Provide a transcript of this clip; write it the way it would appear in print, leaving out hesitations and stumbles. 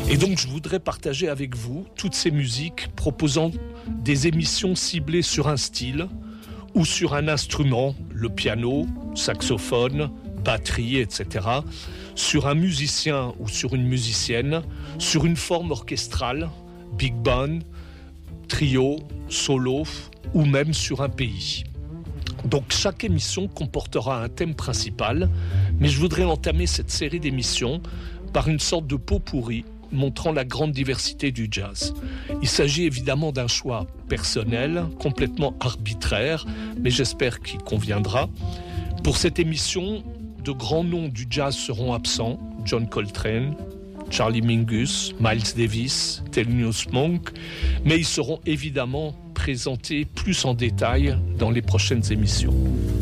Et donc je voudrais partager avec vous toutes ces musiques proposant des émissions ciblées sur un style ou sur un instrument, le piano, saxophone, batterie, etc., sur un musicien ou sur une musicienne, sur une forme orchestrale, big band, trio, solo ou même sur un pays. Donc chaque émission comportera un thème principal, mais je voudrais entamer cette série d'émissions par une sorte de pot-pourri montrant la grande diversité du jazz. Il s'agit évidemment d'un choix personnel, complètement arbitraire, mais j'espère qu'il conviendra. Pour cette émission, de grands noms du jazz seront absents, John Coltrane, Charlie Mingus, Miles Davis, Thelonious Monk, mais ils seront évidemment présentés plus en détail dans les prochaines émissions.